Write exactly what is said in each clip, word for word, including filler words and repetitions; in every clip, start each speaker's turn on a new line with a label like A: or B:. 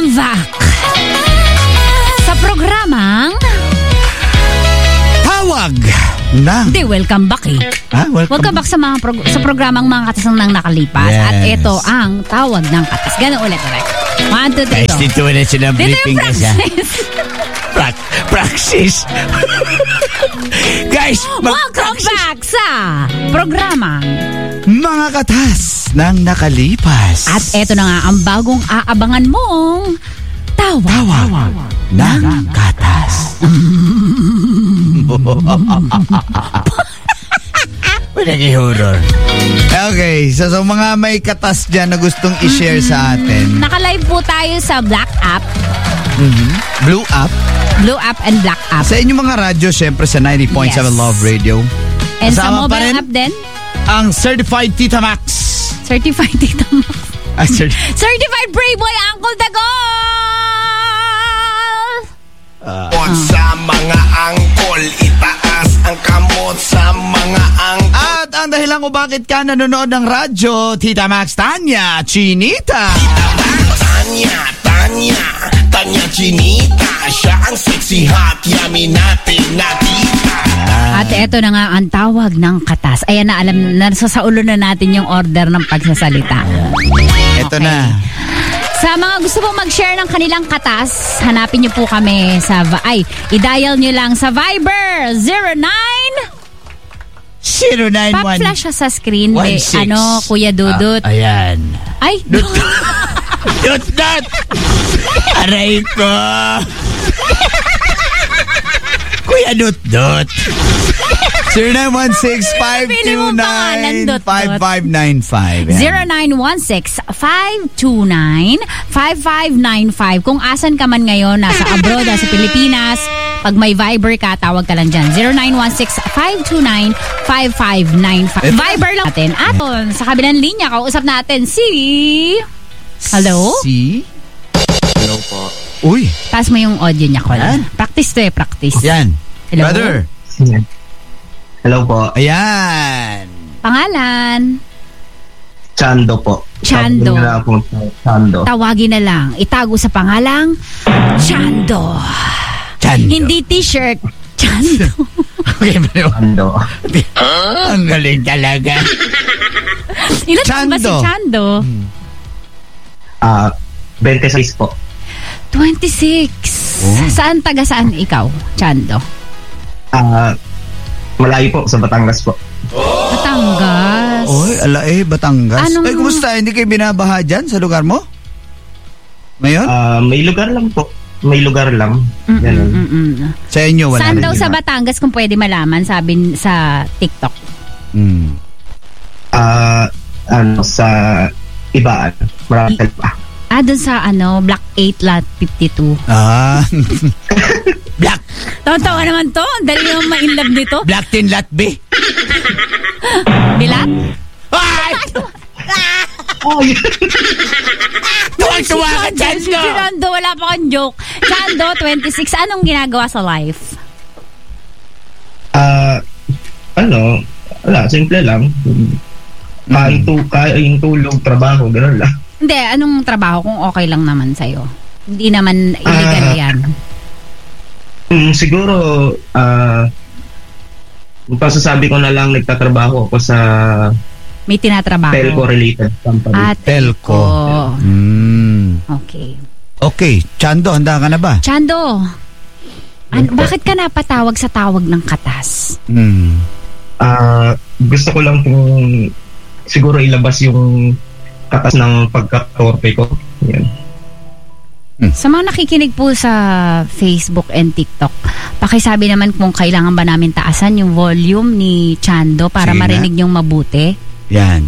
A: Welcome back sa programang
B: Tawag na.
A: Hindi, welcome back eh.
B: Ah, welcome,
A: welcome back sa mga prog- sa programang mga katas nang nakalipas.
B: Yes.
A: At ito ang Tawag ng Katas. Ganun ulit ulit. One, two, three,
B: Guys,
A: go.
B: dito ulit sila
A: Dito
B: briefing
A: yung
B: guys ha.
A: praxis.
B: Pra- praxis. Guys,
A: Welcome back sa programang
B: mga katas ng nakalipas.
A: At eto na nga ang bagong aabangan mong Tawag,
B: Tawag ng Katas. Pinag-horror. Okay, so sa mga may katas dyan na gustong i-share sa atin.
A: Naka-live po tayo sa Black App.
B: Mm-hmm. Blue App.
A: Blue App and Black App.
B: Sa inyong mga radyo, syempre sa ninety point seven
A: Yes.
B: Love Radio.
A: And sa
B: Kasama pa
A: mobile
B: rin
A: app din.
B: ang Certified Tita Max.
A: Certified Tita Max.
B: Ah, cert-
A: Certified Brave Boy Uncle Dagol!
B: uh,
C: uh. Sa mga angkol, itaas ang kamot sa mga angkol.
B: At ang dahilan kung bakit ka nanonood ng radyo, Tita Max, Tanya, Chinita.
C: Tita Max, Tanya, Tanya, Tanya Chinita. Siya ang sexy hot, yummy natin na tita.
A: At eto na nga ang Tawag ng Katas. Ayan na, alam na, sa ulo na natin yung order ng pagsasalita.
B: Ito
A: Okay.
B: na.
A: Sa mga gusto pong mag-share ng kanilang katas, hanapin niyo po kami sa, ay, i-dial niyo lang sa Viber zero nine
B: zero nine one
A: Pa-flash siya sa screen.
B: one
A: Eh,
B: six.
A: ano, Kuya Dudut.
B: Ah, ayan.
A: Ay,
B: Dut, dut, dut. Aray ko. Kuya Dut, dut. zero nine one six five two nine five five nine five.
A: zero nine one six five two nine five five nine five. Kung asan ka man ngayon, nasa abroad, nasa Pilipinas, pag may Viber ka, tawag ka lang dyan. zero nine one six five two nine five five nine five. Viber lang natin. At sa kabilang linya, kausap natin si... Hello?
B: Si?
D: Hello po.
B: Uy.
A: Taas mo yung audio niya, Col.
B: Yan.
A: Practice to eh, practice.
B: Yan.
A: Hello?
B: Brother.
D: Hello po.
B: Ayan.
A: Pangalan?
D: Chando po.
A: Chando.
D: Tawagin na lang po, Chando.
A: Tawagin na lang. Itago sa pangalang Chando.
B: Chando.
A: Hindi t-shirt. Chando.
B: Okay, bro.
D: Chando.
B: Ang galing talaga.
A: Ilan taon ba si
B: Chando?
A: Chando?
D: Ah, twenty-six po.
A: twenty-six.
B: Oh.
A: Saan taga saan ikaw, Chando?
D: Ah, malayo po sa Batangas po.
A: Batangas.
B: Oy, ala eh, Batangas.
A: Anong-
B: Ay, kumusta? Hindi kayo binabaha dyan sa lugar mo? Ngayon?
D: Ah, may lugar lang po. May lugar lang.
A: Mm-mm,
D: Ganun.
A: mm-mm.
B: Sa inyo, wala
A: Saan
B: rin
A: daw
B: yun,
A: sa
B: ha?
A: Batangas kung pwede malaman, sabi sa TikTok?
B: Hmm.
D: Ah, ano, sa Ibaan. Marami pa.
A: Ah, dun sa ano, Block eight Lot fifty-two.
B: Ah. Black.
A: Tawa-tawa naman to. Ang dali naman ma-inlove nito.
B: Black tin lot B.
A: Bilat?
B: Ay! Tuwag-tuwa ka dyan,
A: Si
B: no?
A: Chando, wala pa kang joke. Chando, twenty-six. Anong ginagawa sa life?
D: Ah, ano, wala, simple lang. Kain, tu kain, tulog, trabaho, gano'n lang.
A: Hindi, anong trabaho kung okay lang naman sa'yo? Hindi naman illegal
D: Ah.
A: yan.
D: Hmm, siguro, ah, pasasabi ko na lang nagtatrabaho ako sa
A: May tinatrabaho.
D: telco-related company.
A: Ah, telco.
B: Hmm.
A: Okay.
B: Okay, Chando, handa ka na ba?
A: Chando, an- bakit ka napatawag sa Tawag ng Katas?
B: Hmm.
D: Ah, gusto ko lang pong siguro ilabas yung katas ng pagka-torpe ko. Yan.
A: Sa mga nakikinig po sa Facebook and TikTok, pakisabi naman kung kailangan ba namin taasan yung volume ni Chando para
B: Sige na.
A: marinig niyong mabuti.
B: Yan.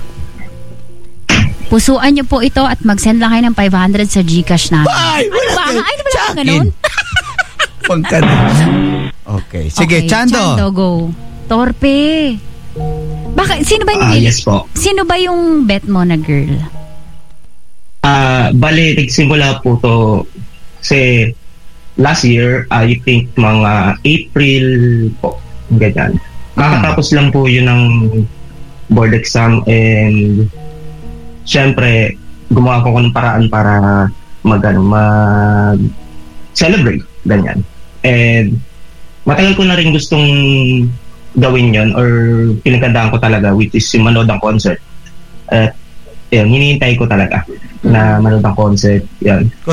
A: Pusuan niyo po ito at mag-send lang kayo ng five hundred sa GCash namin.
B: Ay, wala
A: Ano ba?
B: kayo.
A: Ay, wala
B: Sa
A: ba
B: akin.
A: ganun?
B: Pagka- Okay. Sige,
A: Okay,
B: Chando.
A: Chando, go. Torpe. Bakit? Sino ba yung
D: Ah, yes po.
A: Sino ba yung bet mo na girl?
D: Ah, bale, nagsimula po to kasi last year, I think mga April po, ganyan. Kakatapos lang po yun ng board exam and syempre, gumawa ko ng paraan para mag, ano, mag celebrate, ganyan. And matagal ko na rin gustong gawin yon or pinagkandaan ko talaga, which is yung manood ng concert. At yun, hinihintay ko talaga na manood ng concert. Yan.